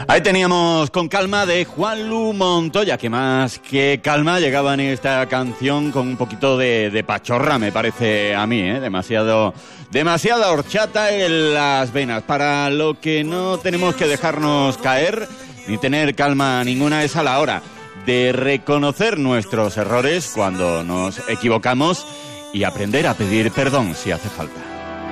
Ahí teníamos Con Calma de Juanlu Montoya, que más que calma llegaba en esta canción con un poquito de pachorra, me parece a mí, demasiada horchata en las venas. Para lo que no tenemos que dejarnos caer ni tener calma ninguna es a la hora de reconocer nuestros errores cuando nos equivocamos y aprender a pedir perdón si hace falta.